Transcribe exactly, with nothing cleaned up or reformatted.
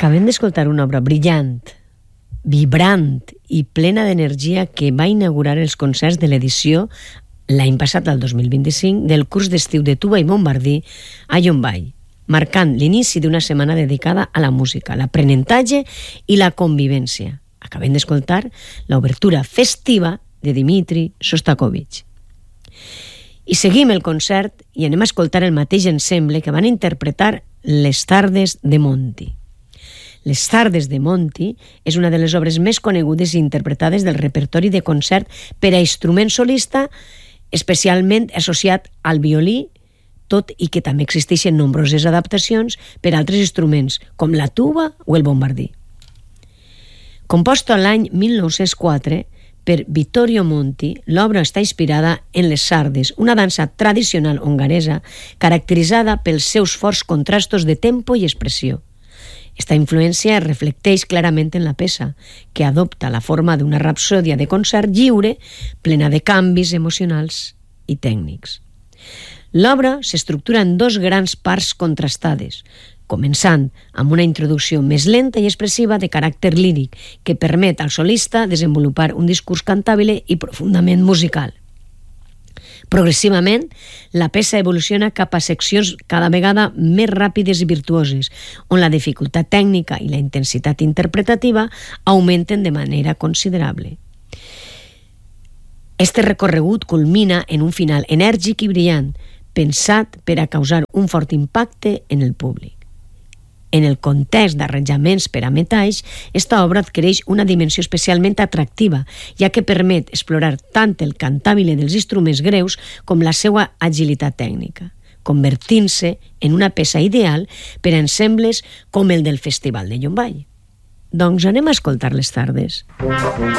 Acabem d'escoltar una obra brillant, vibrant i plena d'energia que va inaugurar els concerts de l'edició l'any passat, el dos mil vint-i-cinc, del curs d'estiu de tuba i bombardí a Llombai, marcant l'inici d'una setmana dedicada a la música, l'aprenentatge i la convivència. Acabem d'escoltar l'obertura festiva de Dmitri Shostakovich. I seguim el concert i anem a escoltar el mateix ensemble que van interpretar Les tardes de Monti. Les tardes de Monti és una de les obres més conegudes i interpretades del repertori de concert per a instrument solista, especialment associat al violí, tot i que també existeixen nombroses adaptacions per a altres instruments, com la tuba o el bombardí. Composta l'any mil nou-cents quatre per Vittorio Monti, l'obra està inspirada en les sardes, una dansa tradicional hongaresa caracteritzada pels seus forts contrastos de tempo i expressió. Esta influència es reflecteix clarament en la peça, que adopta la forma d'una rapsòdia de concert lliure, plena de canvis emocionals i tècnics. L'obra s'estructura en dos grans parts contrastades, començant amb una introducció més lenta i expressiva de caràcter líric que permet al solista desenvolupar un discurs cantable i profundament musical. Progressivament, la peça evoluciona cap a seccions cada vegada més ràpides i virtuoses, on la dificultat tècnica i la intensitat interpretativa augmenten de manera considerable. Este recorregut culmina en un final enèrgic i brillant, pensat per a causar un fort impacte en el públic. En el context d'arranjaments per a metalls, esta obra adquireix una dimensió especialment atractiva, ja que permet explorar tant el cantàbile dels instruments greus com la seva agilitat tècnica, convertint-se en una peça ideal per a ensembles com el del Festival de Llombai. Doncs anem a escoltar les tardes.